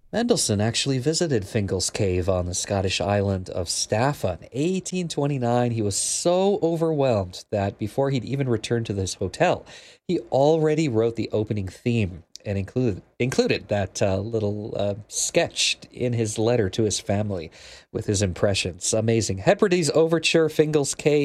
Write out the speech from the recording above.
Mendelssohn actually visited Fingal's Cave on the Scottish island of Staffa in 1829. He was so overwhelmed that before he'd even returned to this hotel, he already wrote the opening theme and included that little sketch in his letter to his family with his impressions. Amazing. Hebrides Overture, Fingal's Cave.